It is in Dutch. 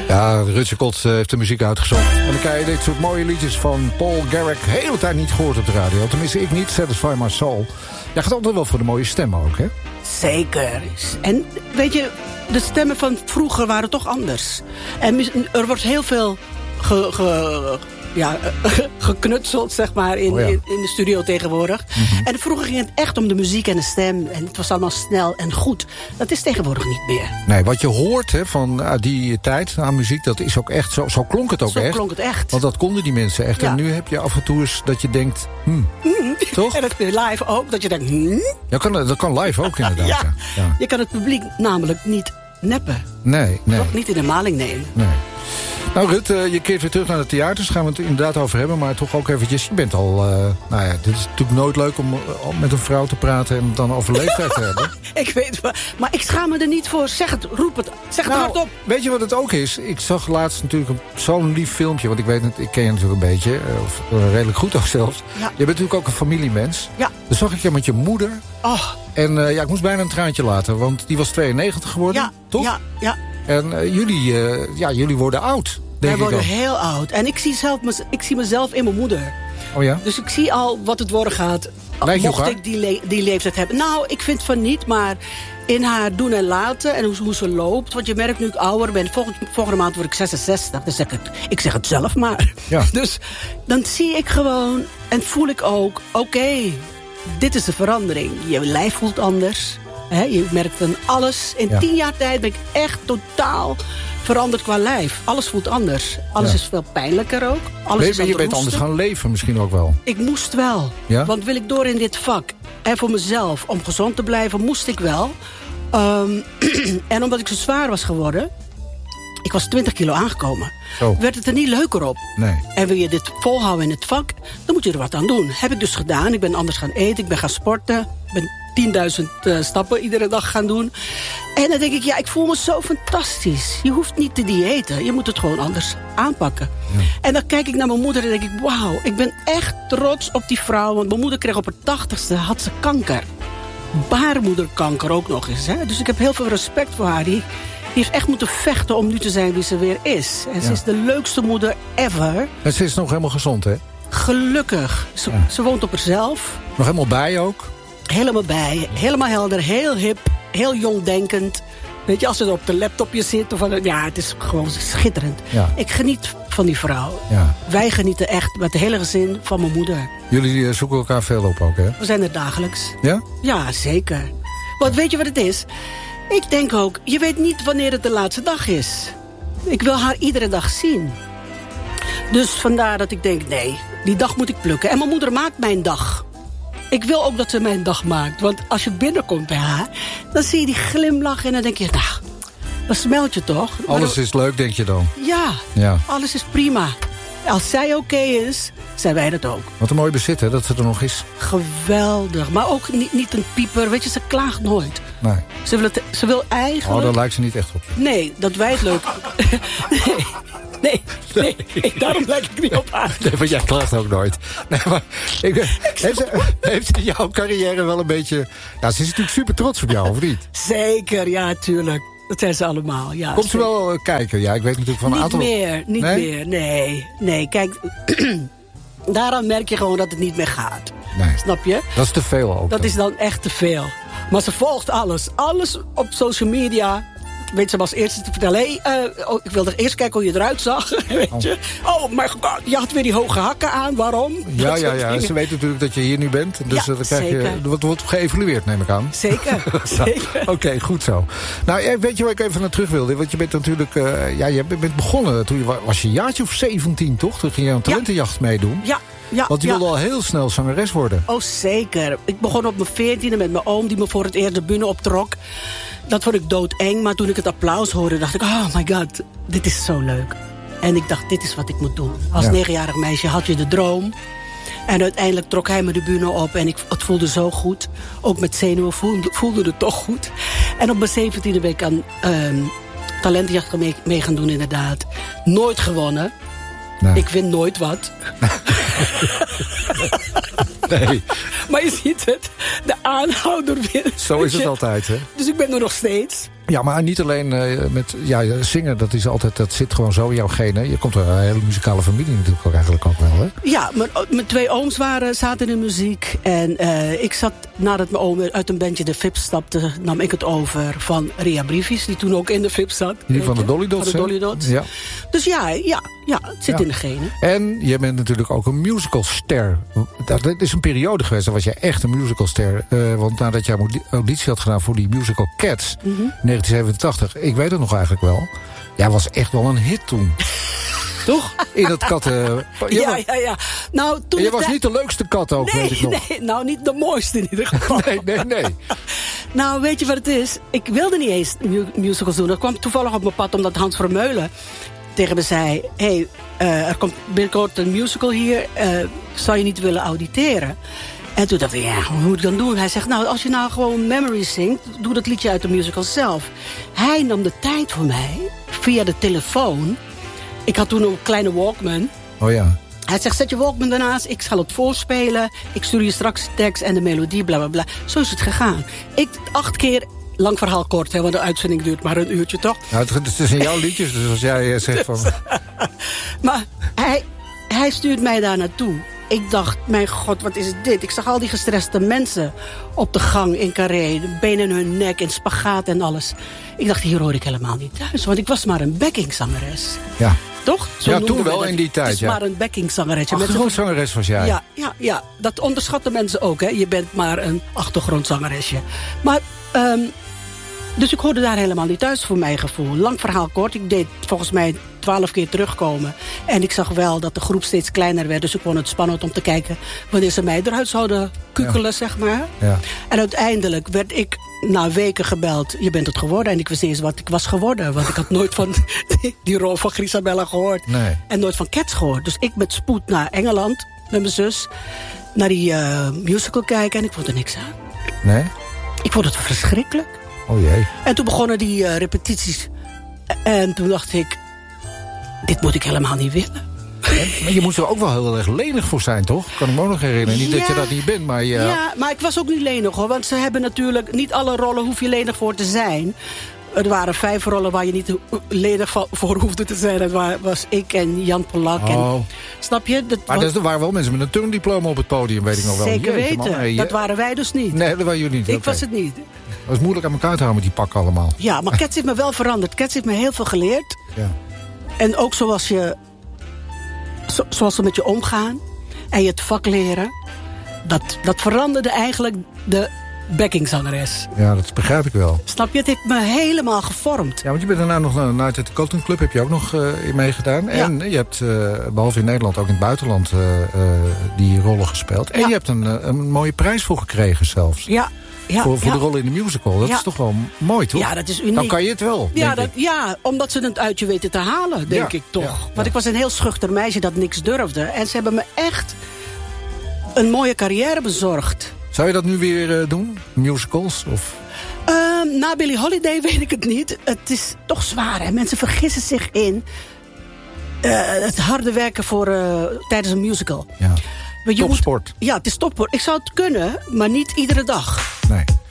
Ja, Rutje Kot heeft de muziek uitgezocht. En dan krijg je dit soort mooie liedjes van Paul Garrick. De hele tijd niet gehoord op de radio. Tenminste, ik niet. Satisfy My Soul. Jij gaat altijd wel voor de mooie stemmen ook, hè? Zeker. En weet je, de stemmen van vroeger waren toch anders. En er wordt heel veel geknutseld, zeg maar, in de studio tegenwoordig. Mm-hmm. En vroeger ging het echt om de muziek en de stem. En het was allemaal snel en goed. Dat is tegenwoordig niet meer. Nee, wat je hoort van die tijd aan muziek, dat is ook echt, zo klonk het ook echt. Zo klonk het echt. Want dat konden die mensen echt. Ja. En nu heb je af en toe eens dat je denkt, toch? En dat live ook, dat je denkt, Ja, dat kan live ook inderdaad. Ja. Je kan het publiek namelijk niet neppen. Nee. Toch niet in de maling nemen. Nee. Nou Rut, je keert weer terug naar de theaters. Daar gaan we het inderdaad over hebben. Maar toch ook eventjes, je bent al... dit is natuurlijk nooit leuk om met een vrouw te praten en het dan over leeftijd te hebben. Ik weet het, maar ik schaam me er niet voor. Zeg het, roep het. Zeg het hardop. Weet je wat het ook is? Ik zag laatst natuurlijk zo'n lief filmpje. Want ik weet het, ik ken je natuurlijk een beetje. Of redelijk goed ook zelfs. Ja. Je bent natuurlijk ook een familiemens. Ja. Dus zag ik je met je moeder. Oh. En ik moest bijna een traantje laten. Want die was 92 geworden, toch? Ja. En jullie worden oud. Wij worden heel oud. En ik zie mezelf in mijn moeder. Oh ja? Dus ik zie al wat het worden gaat. Mocht ik die leeftijd hebben. Nou, ik vind van niet, maar in haar doen en laten. En hoe ze loopt. Want je merkt nu ik ouder ben. Volgende maand word ik 66. Dus ik zeg het zelf maar. Ja. Dus dan zie ik gewoon en voel ik ook. Oké, dit is de verandering. Je lijf voelt anders. Je merkt dan alles. In 10 jaar tijd ben ik echt totaal veranderd qua lijf. Alles voelt anders. Alles is veel pijnlijker ook. Je bent anders gaan leven misschien ook wel. Ik moest wel. Ja? Want wil ik door in dit vak. En voor mezelf, om gezond te blijven, moest ik wel. En omdat ik zo zwaar was geworden. Ik was 20 kilo aangekomen. Werd het er niet leuker op. Nee. En wil je dit volhouden in het vak, dan moet je er wat aan doen. Heb ik dus gedaan. Ik ben anders gaan eten. Ik ben gaan sporten. Ik ben 10.000 stappen iedere dag gaan doen. En dan denk ik, ik voel me zo fantastisch. Je hoeft niet te diëten. Je moet het gewoon anders aanpakken. Ja. En dan kijk ik naar mijn moeder en denk ik, wauw, ik ben echt trots op die vrouw. Want mijn moeder kreeg op haar 80ste, had ze kanker. Baarmoederkanker ook nog eens. Hè? Dus ik heb heel veel respect voor haar. Die heeft echt moeten vechten om nu te zijn wie ze weer is. En ze is de leukste moeder ever. En ze is nog helemaal gezond, hè? Gelukkig. Ze woont op haarzelf. Nog helemaal bij ook? Helemaal bij. Helemaal helder. Heel hip. Heel jongdenkend. Weet je, als ze er op de laptopje zit. Het is gewoon schitterend. Ja. Ik geniet van die vrouw. Ja. Wij genieten echt met het hele gezin van mijn moeder. Jullie zoeken elkaar veel op ook, hè? We zijn er dagelijks. Ja? Ja, zeker. Want weet je wat het is? Ik denk ook, je weet niet wanneer het de laatste dag is. Ik wil haar iedere dag zien. Dus vandaar dat ik denk, nee, die dag moet ik plukken. En mijn moeder maakt mijn dag. Ik wil ook dat ze mijn dag maakt. Want als je binnenkomt bij haar, dan zie je die glimlach en dan denk je, nou, dan smelt je toch? Alles is leuk, denk je dan? Ja, alles is prima. Als zij oké is, zijn wij dat ook. Wat een mooi bezit, hè, dat ze er nog is. Geweldig, maar ook niet een pieper. Weet je, ze klaagt nooit. Nee. Ze wil eigenlijk... Oh, daar lijkt ze niet echt op. Nee, dat wij het leuk... Nee, daarom lijk ik niet op haar. Nee, want jij klaagt ook nooit. Nee, maar heeft ze jouw carrière wel een beetje... Ja, ze is natuurlijk super trots op jou, of niet? Zeker, ja, tuurlijk. Dat zijn ze allemaal, ja. Komt ze wel kijken? Ja, ik weet natuurlijk van een aantal... Niet meer, nee. Kijk, daaraan merk je gewoon dat het niet meer gaat. Nee. Snap je? Dat is te veel ook. Dat is dan echt te veel. Maar ze volgt alles. Alles op social media. Weet ze als eerste te vertellen. Ik wilde eerst kijken hoe je eruit zag. Weet je? Oh, maar je had weer die hoge hakken aan. Waarom? Ja. Ze weet natuurlijk dat je hier nu bent. Dus dan krijg je, wordt geëvalueerd, neem ik aan. Zeker. Oké, goed zo. Nou, weet je waar ik even naar terug wilde? Want je bent natuurlijk... je bent begonnen. Toen was je een jaartje of 17, toch? Toen ging je aan talentenjacht meedoen. Ja, want je wilde al heel snel zangeres worden. Oh, zeker. Ik begon op mijn 14e met mijn oom... die me voor het eerst de bühne optrok. Dat vond ik doodeng. Maar toen ik het applaus hoorde, dacht ik... oh my god, dit is zo leuk. En ik dacht, dit is wat ik moet doen. Als 9-jarig meisje had je de droom. En uiteindelijk trok hij me de bühne op. En het voelde zo goed. Ook met zenuwen voelde het toch goed. En op mijn 17e ben ik aan talentenjacht mee gaan doen, inderdaad. Nooit gewonnen. Nee. Ik win nooit wat. Nee, Maar je ziet het, de aanhouder weer. Zo is het altijd, hè? Dus ik ben er nog steeds. Ja, maar niet alleen met zingen, dat zit gewoon zo in jouw genen. Je komt uit een hele muzikale familie natuurlijk ook eigenlijk ook wel, hè? Ja, mijn 2 ooms zaten in de muziek. En ik zat, nadat mijn oom uit een bandje de Fips stapte, nam ik het over van Ria Briefjes, die toen ook in de Fips zat. Die van de Dolly Dots, van de Dolly Dots. Ja. Dus ja, het zit in de genen. En je bent natuurlijk ook een musicalster. Dat is een periode geweest, dan was je echt een musicalster. Want nadat je auditie had gedaan voor die musical Cats, 1987, ik weet het nog eigenlijk wel. Jij was echt wel een hit toen. Toch? In dat katten... Ja. Nou, toen je was niet de leukste kat ook, weet ik nog. Nee, nou niet de mooiste in ieder geval. Nee. Nou, weet je wat het is? Ik wilde niet eens musicals doen. Dat kwam toevallig op mijn pad omdat Hans Vermeulen tegen me zei, hey, er komt binnenkort een musical hier. Zou je niet willen auditeren? En toen dacht ik, hoe moet ik dan doen? Hij zegt, nou, als je nou gewoon Memories zingt, doe dat liedje uit de musical zelf. Hij nam de tijd voor mij, via de telefoon. Ik had toen een kleine Walkman. Oh ja. Hij zegt, zet je Walkman daarnaast, ik zal het voorspelen. Ik stuur je straks de tekst en de melodie, bla bla bla. Zo is het gegaan. 8 keer, lang verhaal kort, hè, want de uitzending duurt maar een uurtje, toch? Nou, het is in jouw liedjes, dus als jij zegt van... Maar hij stuurt mij daar naartoe. Ik dacht, mijn god, wat is dit? Ik zag al die gestreste mensen op de gang in Carré. De benen in hun nek en spagaat en alles. Ik dacht, hier hoor ik helemaal niet thuis. Want ik was maar een backingzangeres. Ja. Toch? Ja, toen wel in die tijd. Het is maar een backingzangeretje. Achtergrondzangeres was jij. Ja. Dat onderschatten mensen ook, hè. Je bent maar een achtergrondzangeresje. Maar... dus ik hoorde daar helemaal niet thuis voor mijn gevoel. Lang verhaal kort. Ik deed volgens mij 12 keer terugkomen. En ik zag wel dat de groep steeds kleiner werd. Dus ik vond het spannend om te kijken wanneer ze mij eruit zouden kukelen, zeg maar. Ja. En uiteindelijk werd ik na weken gebeld. Je bent het geworden. En ik wist niet eens wat ik was geworden. Want ik had nooit van die rol van Grisabella gehoord. Nee. En nooit van Cats gehoord. Dus ik met spoed naar Engeland met mijn zus. Naar die musical kijken. En ik vond er niks aan. Nee? Ik vond het verschrikkelijk. Oh jee. En toen begonnen die repetities. En toen dacht ik, dit moet ik helemaal niet willen. Maar je moet er ook wel heel erg lenig voor zijn, toch? Kan ik me ook nog herinneren. Niet dat je dat niet bent, maar... Ja, maar ik was ook niet lenig, hoor. Want ze hebben natuurlijk... Niet alle rollen hoef je lenig voor te zijn. Er waren 5 rollen waar je niet lenig voor hoefde te zijn. Dat was ik en Jan Polak. Oh. En, snap je? Maar er waren wel mensen met een turndiploma op het podium, weet ik nog wel. Zeker weten. Man, dat waren wij dus niet. Nee, dat waren jullie niet. Ik was het niet. Het was moeilijk aan elkaar te houden met die pakken allemaal. Ja, maar Cats heeft me wel veranderd. Cats heeft me heel veel geleerd. Ja. En ook zoals ze met je omgaan. En je het vak leren. Dat veranderde eigenlijk de backingzangeres. Ja, dat begrijp ik wel. Snap je? Het heeft me helemaal gevormd. Ja, want je bent daarna nog naar United Cotton Club. Heb je ook nog in meegedaan. En je hebt, behalve in Nederland, ook in het buitenland die rollen gespeeld. En je hebt een mooie prijs voor gekregen zelfs. Ja. Voor de rol in de musical. Dat is toch wel mooi, toch? Ja, dat is uniek. Dan kan je het wel, Ja, omdat ze het uit je weten te halen, denk ik toch. Ja. Want ik was een heel schuchter meisje dat niks durfde. En ze hebben me echt een mooie carrière bezorgd. Zou je dat nu weer doen? Musicals? Of... Na Billie Holiday weet ik het niet. Het is toch zwaar, hè? Mensen vergissen zich in het harde werken tijdens een musical. Ja. Topsport. Ja, het is topsport. Ik zou het kunnen, maar niet iedere dag. Nee.